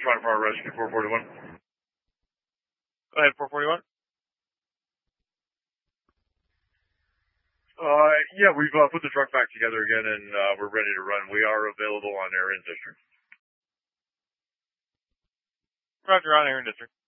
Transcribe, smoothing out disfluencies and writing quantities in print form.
Toronto Fire Rescue 441. Go ahead, 441. Yeah, we've put the truck back together again, and we're ready to run. We are available on Erin District. Roger, on Erin District.